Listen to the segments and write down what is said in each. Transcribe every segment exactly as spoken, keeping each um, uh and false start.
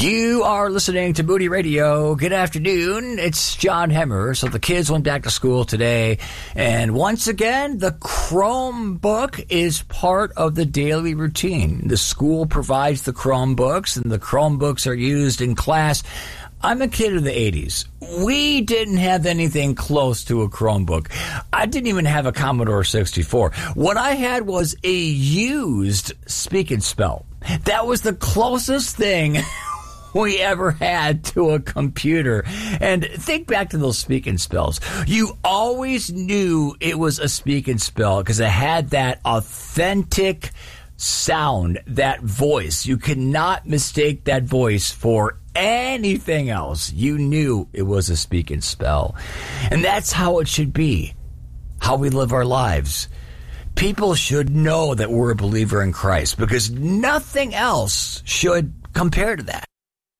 You are listening to Moody Radio. Good afternoon. It's John Hemmer. So the kids went back to school today. And once again, the Chromebook is part of the daily routine. The school provides the Chromebooks, and the Chromebooks are used in class. I'm a kid of the eighties. We didn't have anything close to a Chromebook. I didn't even have a Commodore sixty-four. What I had was a used Speak and Spell. That was the closest thing we ever had to a computer. And think back to those Speak and Spells. You always knew it was a Speak and Spell because it had that authentic sound, that voice. You cannot mistake that voice for anything else. You knew it was a Speak and Spell. And that's how it should be, how we live our lives. People should know that we're a believer in Christ because nothing else should compare to that.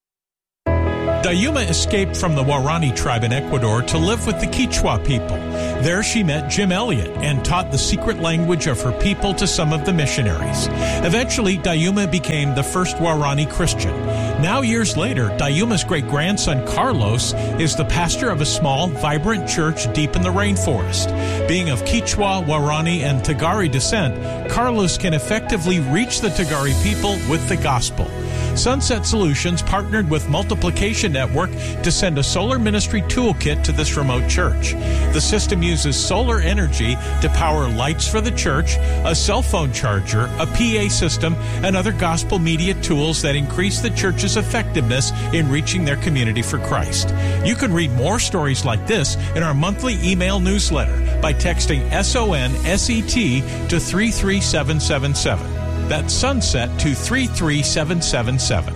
Dayuma escaped from the Waorani tribe in Ecuador to live with the Quechua people. There she met Jim Elliot and taught the secret language of her people to some of the missionaries. Eventually, Dayuma became the first Waorani Christian. Now, years later, Dayuma's great-grandson Carlos is the pastor of a small, vibrant church deep in the rainforest. Being of Quechua, Waorani, and Tagari descent, Carlos can effectively reach the Tagari people with the gospel. Sunset Solutions partnered with Multiplication Network to send a solar ministry toolkit to this remote church. The system uses solar energy to power lights for the church, a cell phone charger, a P A system, and other gospel media tools that increase the church's effectiveness in reaching their community for Christ. You can read more stories like this in our monthly email newsletter by texting S O N S E T to three three seven seven seven. That's Sunset to three three seven seven seven.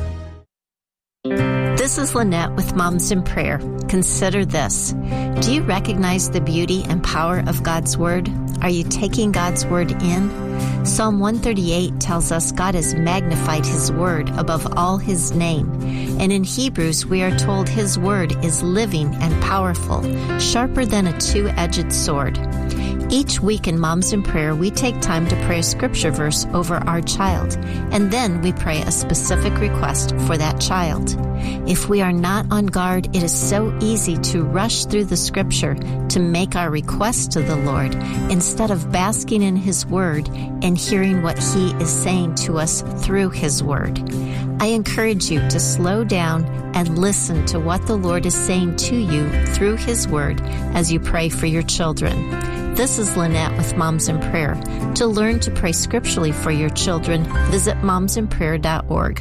This is Lynette with Moms in Prayer. Consider this. Do you recognize the beauty and power of God's Word? Are you taking God's Word in? Psalm one thirty-eight tells us God has magnified His Word above all His name. And in Hebrews, we are told His Word is living and powerful, sharper than a two-edged sword. Each week in Moms in Prayer, we take time to pray a scripture verse over our child, and then we pray a specific request for that child. If we are not on guard, it is so easy to rush through the scripture to make our request to the Lord instead of basking in His Word and hearing what He is saying to us through His Word. I encourage you to slow down and listen to what the Lord is saying to you through His Word as you pray for your children. This is Lynette with Moms in Prayer. To learn to pray scripturally for your children, visit moms in prayer dot org.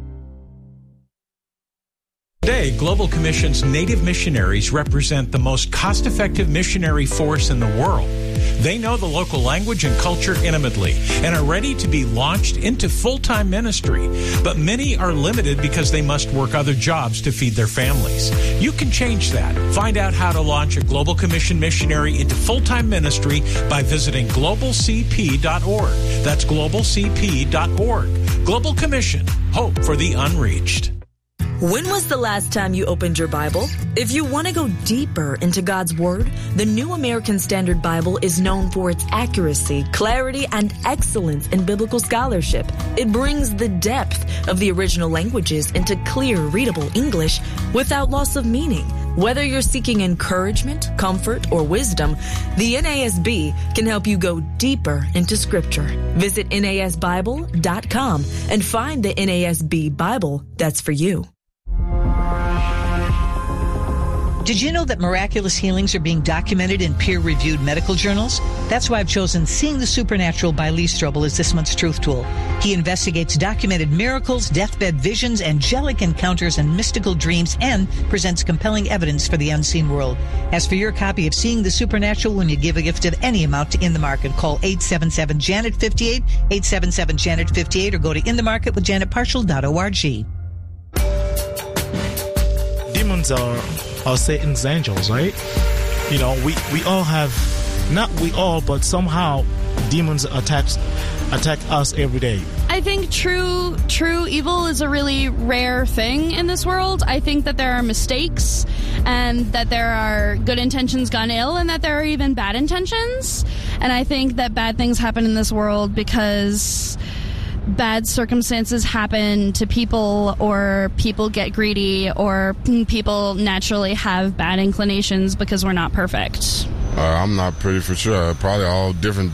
Today, Global Commission's Native missionaries represent the most cost-effective missionary force in the world. They know the local language and culture intimately and are ready to be launched into full-time ministry. But many are limited because they must work other jobs to feed their families. You can change that. Find out how to launch a Global Commission missionary into full-time ministry by visiting global c p dot org. That's global c p dot org. Global Commission. Hope for the unreached. When was the last time you opened your Bible? If you want to go deeper into God's Word, the New American Standard Bible is known for its accuracy, clarity, and excellence in biblical scholarship. It brings the depth of the original languages into clear, readable English without loss of meaning. Whether you're seeking encouragement, comfort, or wisdom, the N A S B can help you go deeper into Scripture. Visit N A S Bible dot com and find the N A S B Bible that's for you. Did you know that miraculous healings are being documented in peer-reviewed medical journals? That's why I've chosen Seeing the Supernatural by Lee Strobel as this month's Truth Tool. He investigates documented miracles, deathbed visions, angelic encounters, and mystical dreams, and presents compelling evidence for the unseen world. As for your copy of Seeing the Supernatural when you give a gift of any amount to In the Market, call eight seven seven, Janet fifty-eight, eight seven seven, Janet fifty-eight, or go to in the market with janet partial dot org. Demons are... are Satan's angels, right? You know, we, we all have, not we all, but somehow demons attack, attack us every day. I think true true evil is a really rare thing in this world. I think that there are mistakes and that there are good intentions gone ill and that there are even bad intentions. And I think that bad things happen in this world because bad circumstances happen to people, or people get greedy, or people naturally have bad inclinations because we're not perfect? Uh, I'm not pretty for sure. Probably all different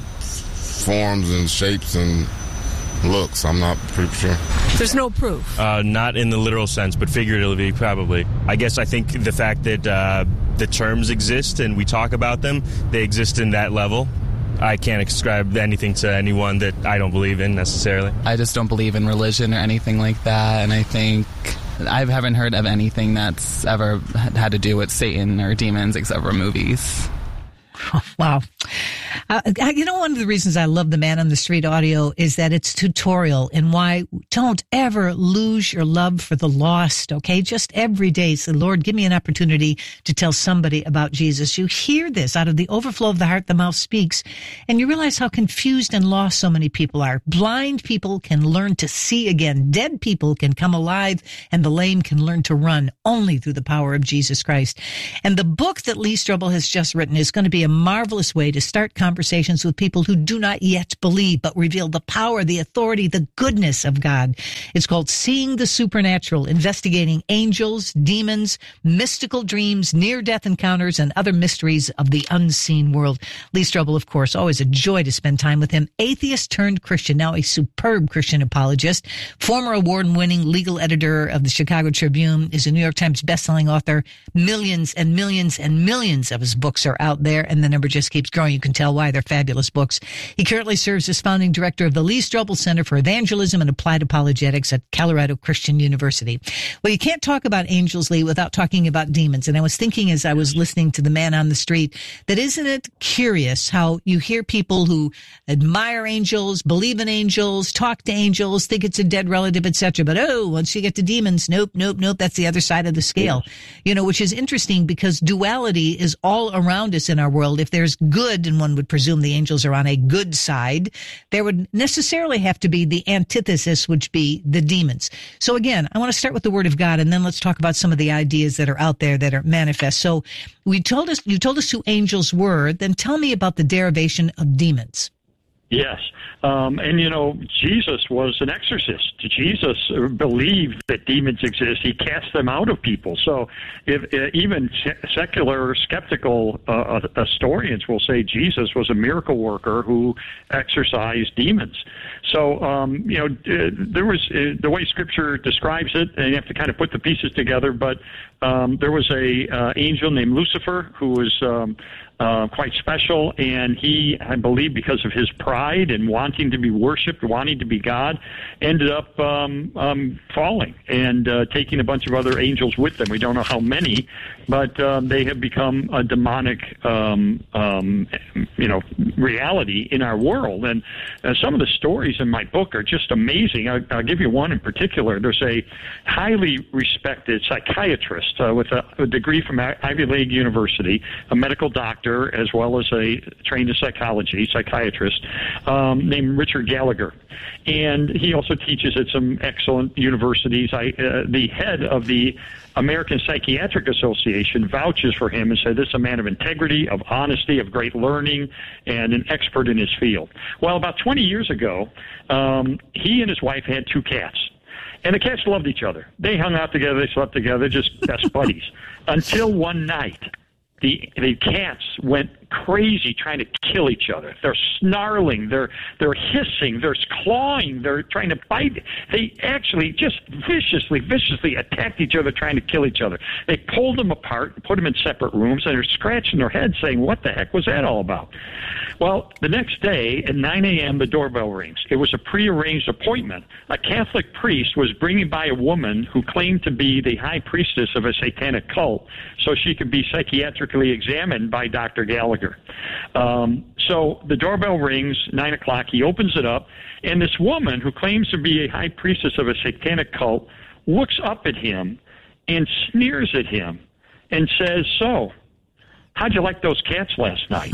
forms and shapes and looks. I'm not pretty sure. There's no proof. Uh, not in the literal sense, but figuratively, probably. I guess I think the fact that uh, the terms exist and we talk about them, they exist in that level. I can't ascribe anything to anyone that I don't believe in necessarily. I just don't believe in religion or anything like that, and I think I haven't heard of anything that's ever had to do with Satan or demons except for movies. Oh, wow. Uh, you know, one of the reasons I love the Man on the Street audio is that it's tutorial and why don't ever lose your love for the lost, okay? Just every day say, Lord, give me an opportunity to tell somebody about Jesus. You hear this out of the overflow of the heart, the mouth speaks, and you realize how confused and lost so many people are. Blind people can learn to see again. Dead people can come alive, and the lame can learn to run only through the power of Jesus Christ. And the book that Lee Strobel has just written is going to be a marvelous way to start conversations with people who do not yet believe, but reveal the power, the authority, the goodness of God. It's called Seeing the Supernatural, investigating angels, demons, mystical dreams, near-death encounters, and other mysteries of the unseen world. Lee Strobel, of course, always a joy to spend time with him. Atheist turned Christian, now a superb Christian apologist, former award-winning legal editor of the Chicago Tribune, is a New York Times bestselling author. Millions and millions and millions of his books are out there, and the number just keeps growing. You can tell why. They're fabulous books. He currently serves as founding director of the Lee Strobel Center for Evangelism and Applied Apologetics at Colorado Christian University. Well, you can't talk about angels, Lee, without talking about demons. And I was thinking as I was listening to the Man on the Street, that isn't it curious how you hear people who admire angels, believe in angels, talk to angels, think it's a dead relative, et cetera. But oh, once you get to demons, nope, nope, nope, that's the other side of the scale. You know, which is interesting because duality is all around us in our world. If there's good, and one would presume the angels are on a good side, there would necessarily have to be the antithesis, which be the demons. So again, I want to start with the Word of God, and then let's talk about some of the ideas that are out there that are manifest. So we told us, you told us who angels were, then tell me about the derivation of demons. Yes. Um, and, you know, Jesus was an exorcist. Jesus believed that demons exist. He cast them out of people. So if, uh, even se- secular, skeptical uh, historians will say Jesus was a miracle worker who exorcised demons. So, um, you know, uh, there was uh, the way Scripture describes it, and you have to kind of put the pieces together, but um, there was a uh, angel named Lucifer who was um, Uh, quite special, and he, I believe, because of his pride and wanting to be worshipped, wanting to be God, ended up um, um, falling and uh, taking a bunch of other angels with them. We don't know how many, but um, they have become a demonic, um, um, you know, reality in our world. And uh, some of the stories in my book are just amazing. I, I'll give you one in particular. There's a highly respected psychiatrist uh, with a, a degree from Ivy League University, a medical doctor, as well as a trained in psychology, psychiatrist, um, named Richard Gallagher. And he also teaches at some excellent universities. I, uh, the head of the American Psychiatric Association vouches for him and said this is a man of integrity, of honesty, of great learning, and an expert in his field. Well, about twenty years ago, um, he and his wife had two cats. And the cats loved each other. They hung out together, they slept together, just best buddies. Until one night, The the cats went crazy trying to kill each other. They're snarling, they're they're hissing, they're clawing, they're trying to bite. They actually just viciously, viciously attacked each other, trying to kill each other. They pulled them apart, put them in separate rooms, and they're scratching their heads saying, what the heck was that all about? Well, the next day at nine a.m., the doorbell rings. It was a prearranged appointment. A Catholic priest was bringing by a woman who claimed to be the high priestess of a satanic cult so she could be psychiatrically examined by Doctor Gallagher. Um, so the doorbell rings, nine o'clock. He opens it up, and this woman who claims to be a high priestess of a satanic cult looks up at him and sneers at him and says, so, how'd you like those cats last night?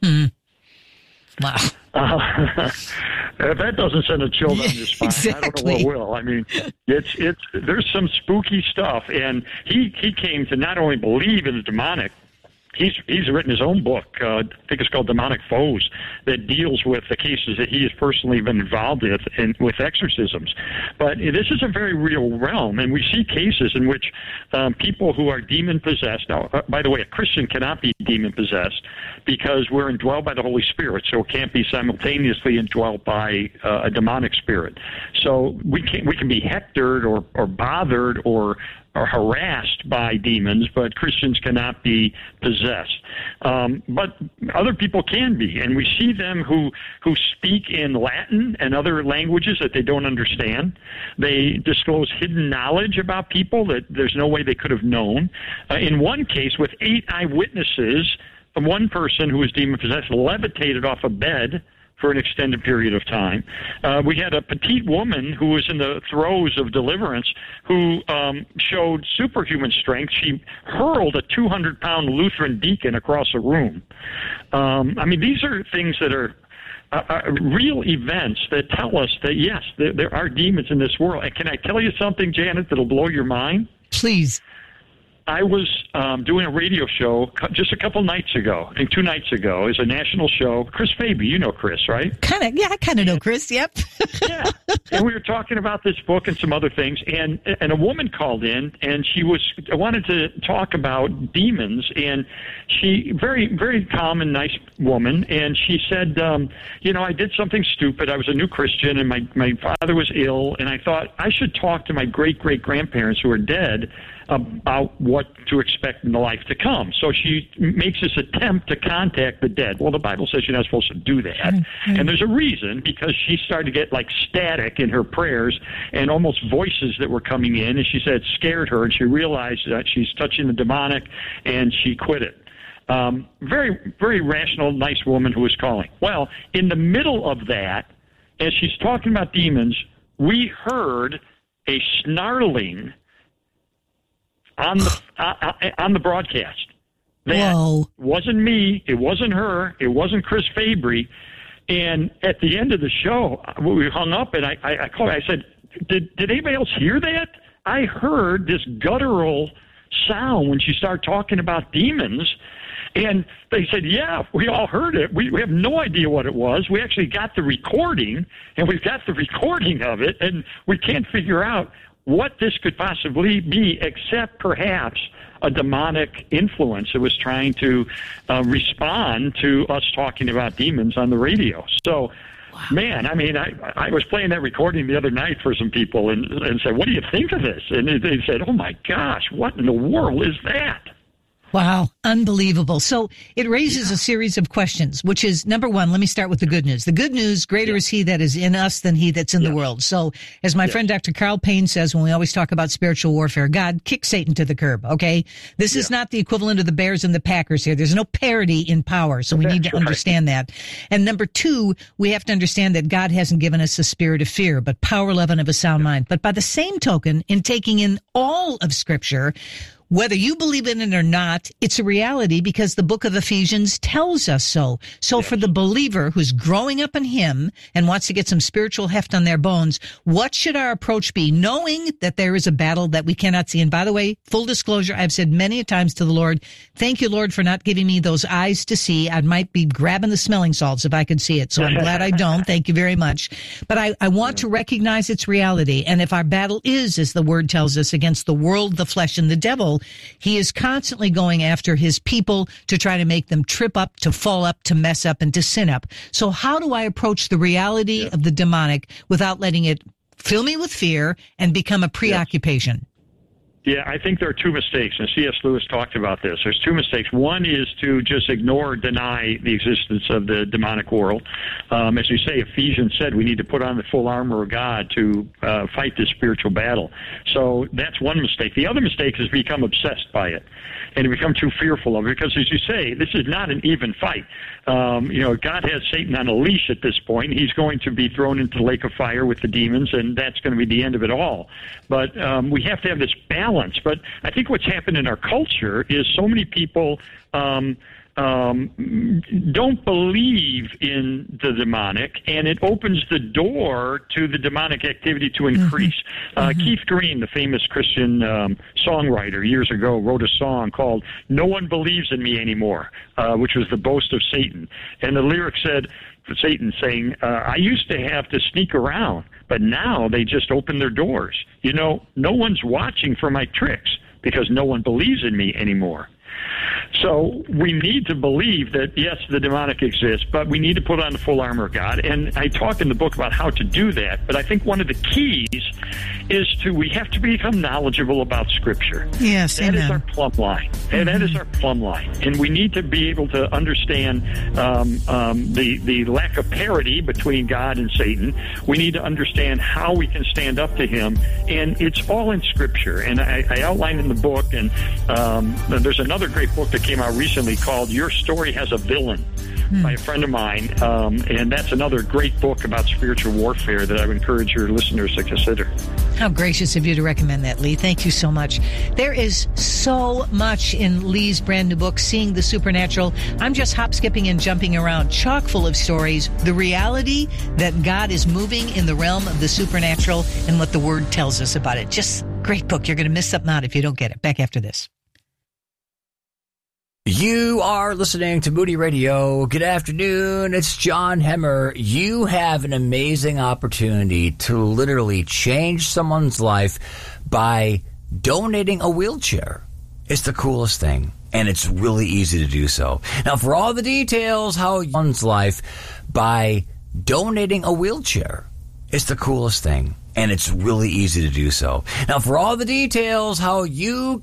Wow. Uh, if that doesn't send a chill down your spine, Exactly. I don't know what will. I mean, it's it's there's some spooky stuff, and he he came to not only believe in the demonic, he's he's written his own book. Uh, I think it's called Demonic Foes, that deals with the cases that he has personally been involved with in, with exorcisms. But this is a very real realm, and we see cases in which um, people who are demon possessed. Now, uh, by the way, a Christian cannot be demon possessed because we're indwelled by the Holy Spirit, so it can't be simultaneously indwelled by uh, a demonic spirit. So we can we can be hectored or or bothered or are harassed by demons, but Christians cannot be possessed. Um, but other people can be, and we see them who who speak in Latin and other languages that they don't understand. They disclose hidden knowledge about people that there's no way they could have known. Uh, in one case, with eight eyewitnesses, one person who was demon-possessed levitated off a bed for an extended period of time. Uh, we had a petite woman who was in the throes of deliverance who um, showed superhuman strength. She hurled a two hundred pound Lutheran deacon across a room. Um, I mean, these are things that are uh, uh, real events that tell us that, yes, there, there are demons in this world. And can I tell you something, Janet, that'll blow your mind? Please. I was um, doing a radio show just a couple nights ago, I think two nights ago. It's a national show. Chris Faby, you know Chris, right? Kind of, yeah, I kind of know Chris. Yep. Yeah, and we were talking about this book and some other things, and and a woman called in, and she was wanted to talk about demons, and she very very calm and nice woman, and she said, um, you know, I did something stupid. I was a new Christian, and my my father was ill, and I thought I should talk to my great great grandparents who are dead about what to expect in the life to come. So she makes this attempt to contact the dead. Well, the Bible says you're not supposed to do that. Mm-hmm. And there's a reason, because she started to get like static in her prayers and almost voices that were coming in. And she said it scared her, and she realized that she's touching the demonic, and she quit it. Um, very, very rational, nice woman who was calling. Well, in the middle of that, as she's talking about demons, we heard a snarling on the uh, on the broadcast. That Whoa. wasn't me. It wasn't her. It wasn't Chris Fabry. And at the end of the show, we hung up, and I, I, I called. I said, "Did did anybody else hear that? I heard this guttural sound when she started talking about demons." And they said, yeah, we all heard it. We, we have no idea what it was. We actually got the recording, and we've got the recording of it, and we can't figure out what this could possibly be, except perhaps a demonic influence that was trying to uh, respond to us talking about demons on the radio. So, wow. man, I mean, I, I was playing that recording the other night for some people and, and said, what do you think of this? And they, they said, oh, my gosh, what in the world is that? Wow, unbelievable. So it raises a series of questions, which is, number one, let me start with the good news. The good news, greater yeah. is he that is in us than he that's in yeah. the world. So as my yeah. friend Doctor Carl Payne says when we always talk about spiritual warfare, God, kick Satan to the curb, okay? This yeah. is not the equivalent of the Bears and the Packers here. There's no parity in power, so we that's need to right. understand that. And number two, we have to understand that God hasn't given us a spirit of fear, but power, love, and of a sound yeah. mind. But by the same token, in taking in all of Scripture, whether you believe in it or not, it's a reality because the book of Ephesians tells us so. So yes. for the believer who's growing up in him and wants to get some spiritual heft on their bones, what should our approach be? Knowing that there is a battle that we cannot see. And by the way, full disclosure, I've said many times to the Lord, thank you, Lord, for not giving me those eyes to see. I might be grabbing the smelling salts if I could see it. So I'm glad I don't. Thank you very much. But I, I want to recognize its reality. And if our battle is, as the word tells us, against the world, the flesh, and the devil, he is constantly going after his people to try to make them trip up, to fall up, to mess up, and to sin up. So how do I approach the reality yeah. of the demonic without letting it fill me with fear and become a preoccupation? Yeah, I think there are two mistakes, and C S Lewis talked about this. There's two mistakes. One is to just ignore or deny the existence of the demonic world. Um, as you say, Ephesians said we need to put on the full armor of God to uh, fight this spiritual battle. So that's one mistake. The other mistake is become obsessed by it and to become too fearful of it, because, as you say, this is not an even fight. Um, you know, God has Satan on a leash at this point. He's going to be thrown into the lake of fire with the demons, and that's going to be the end of it all. But um, we have to have this balance. But I think what's happened in our culture is so many people um, um, don't believe in the demonic, and it opens the door to the demonic activity to increase. Mm-hmm. Uh, mm-hmm. Keith Green, the famous Christian um, songwriter, years ago wrote a song called "No One Believes in Me Anymore," uh, which was the boast of Satan. And the lyrics said, Satan saying, uh, I used to have to sneak around, but now they just open their doors. You know, no one's watching for my tricks because no one believes in me anymore. So we need to believe that, yes, the demonic exists, but we need to put on the full armor of God. And I talk in the book about how to do that, but I think one of the keys is to, we have to become knowledgeable about Scripture. Yes, That amen. is our plumb line. Mm-hmm. And that is our plumb line. And we need to be able to understand um, um, the, the lack of parity between God and Satan. We need to understand how we can stand up to him. And it's all in Scripture. And I, I outline in the book, and um, there's another great book that came out recently called Your Story Has a Villain hmm. by a friend of mine. Um, and that's another great book about spiritual warfare that I would encourage your listeners to consider. How gracious of you to recommend that, Lee. Thank you so much. There is so much in Lee's brand new book, Seeing the Supernatural. I'm just hop, skipping, and jumping around, chock full of stories, the reality that God is moving in the realm of the supernatural and what the Word tells us about it. Just great book. You're going to miss something out if you don't get it. Back after this. You are listening to Moody Radio. Good afternoon. It's John Hemmer. You have an amazing opportunity to literally change someone's life by donating a wheelchair. It's the coolest thing, and it's really easy to do so. Now, for all the details, how one's life by donating a wheelchair. It's the coolest thing, and it's really easy to do so. Now, for all the details, how you